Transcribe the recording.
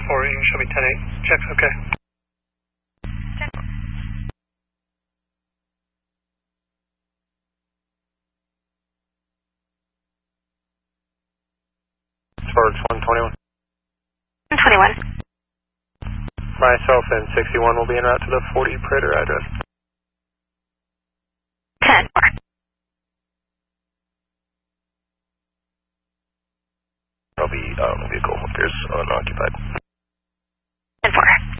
10-4, you can show me 10-8. Check's okay. Sparks 121. 121. Myself and 61 will be en route to the 40 Prater address. 10-4. I'll be vehicle appears unoccupied. 10-4.